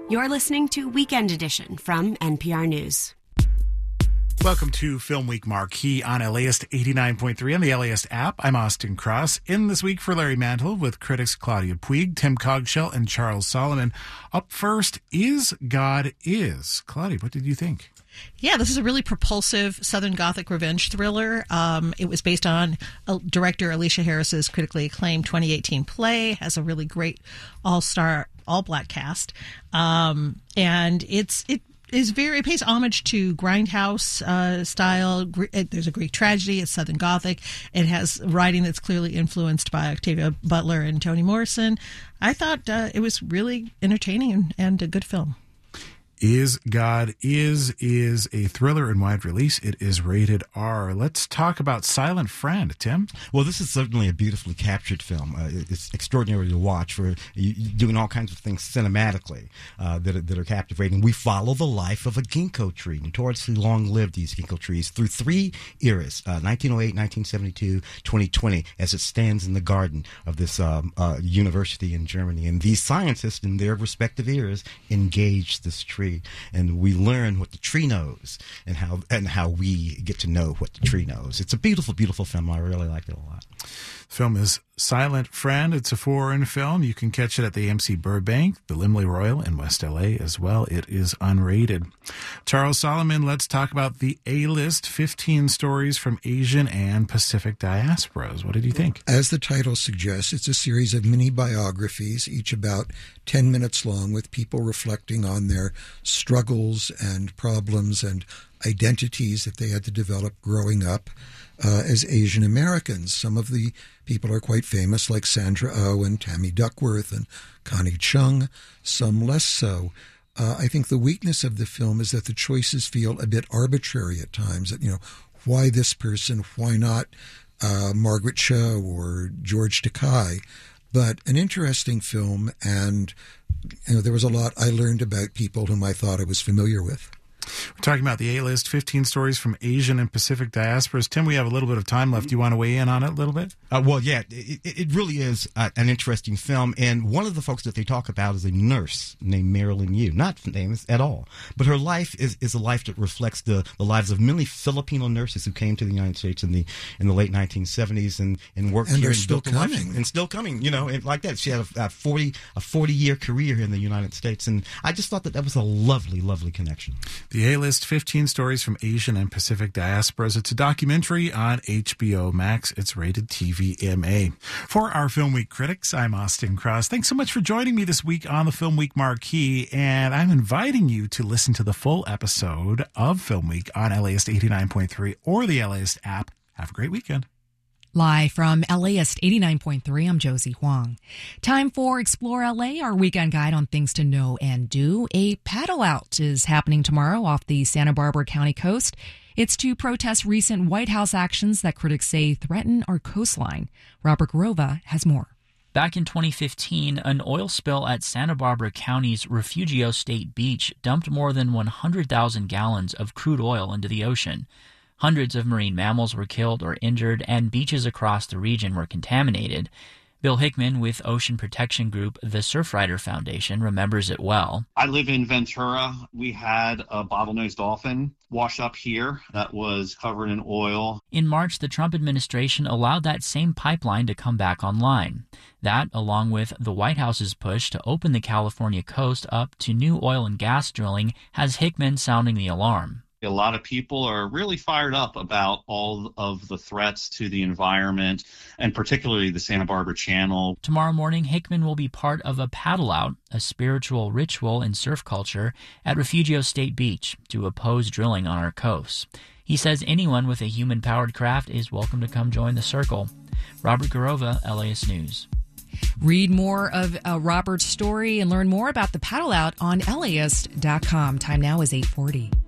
You're listening to Weekend Edition from NPR News. Welcome to Film Week Marquee on LAist 89.3 on the LAist app. I'm Austin Cross. In this week for Larry Mantle with critics Claudia Puig, Tim Cogshell, and Charles Solomon. Up first, Is God Is. Claudia, what did you think? Yeah, this is a really propulsive Southern Gothic revenge thriller. It was based on director Alicia Harris's critically acclaimed 2018 play. Has a really great all-star, all-black cast. And it pays homage to Grindhouse style. There's a Greek tragedy. It's Southern Gothic. It has writing that's clearly influenced by Octavia Butler and Toni Morrison. I thought it was really entertaining and a good film. Is God Is a thriller in wide release. It is rated R. Let's talk about Silent Friend, Tim. Well, this is certainly a beautifully captured film. It's extraordinary to watch for doing all kinds of things cinematically that are captivating. We follow the life of a ginkgo tree, notoriously long-lived, these ginkgo trees, through three eras, 1908, 1972, 2020, as it stands in the garden of this university in Germany. And these scientists, in their respective eras, engage this tree. And we learn what the tree knows and how we get to know what the tree knows. It's a beautiful, beautiful film. I really liked it a lot. The film is Silent Friend. It's a foreign film. You can catch it at the AMC Burbank, the Laemmle Royal in West LA as well. It is unrated. Charles Solomon, let's talk about the A-List, 15 stories from Asian and Pacific diasporas. What did you think? As the title suggests, it's a series of mini biographies, each about 10 minutes long, with people reflecting on their struggles and problems and identities that they had to develop growing up as Asian Americans. Some of the people are quite famous, like Sandra Oh and Tammy Duckworth and Connie Chung, some less so. I think the weakness of the film is that the choices feel a bit arbitrary at times. That, why this person, why not Margaret Cho or George Takei? But an interesting film, and there was a lot I learned about people whom I thought I was familiar with. We're talking about the A-List, 15 stories from Asian and Pacific diasporas. Tim, we have a little bit of time left. Do you want to weigh in on it a little bit? Well, yeah, it really is an interesting film. And one of the folks that they talk about is a nurse named Marilyn Yu. Not famous at all. But her life is a life that reflects the lives of many Filipino nurses who came to the United States in the late 1970s and worked here. And still coming. And still coming, and like that. She had a 40-year career here in the United States. And I just thought that was a lovely, lovely connection. The A-List, 15 stories from Asian and Pacific diasporas. It's a documentary on HBO Max. It's rated TVMA. For our Film Week critics, I'm Austin Cross. Thanks so much for joining me this week on the Film Week Marquee, and I'm inviting you to listen to the full episode of Film Week on LAist 89.3 or the LAist app. Have a great weekend. Live from LAist 89.3, I'm Josie Huang. Time for Explore LA, our weekend guide on things to know and do. A paddle out is happening tomorrow off the Santa Barbara County coast. It's to protest recent White House actions that critics say threaten our coastline. Robert Garova has more. Back in 2015, an oil spill at Santa Barbara County's Refugio State Beach dumped more than 100,000 gallons of crude oil into the ocean. Hundreds of marine mammals were killed or injured, and beaches across the region were contaminated. Bill Hickman with ocean protection group the Surfrider Foundation remembers it well. I live in Ventura. We had a bottlenose dolphin wash up here that was covered in oil. In March, the Trump administration allowed that same pipeline to come back online. That, along with the White House's push to open the California coast up to new oil and gas drilling, has Hickman sounding the alarm. A lot of people are really fired up about all of the threats to the environment, and particularly the Santa Barbara Channel. Tomorrow morning, Hickman will be part of a paddle out, a spiritual ritual in surf culture, at Refugio State Beach to oppose drilling on our coasts. He says anyone with a human-powered craft is welcome to come join the circle. Robert Garova, LAist News. Read more of Robert's story and learn more about the paddle out on LAist.com. Time now is 8:40.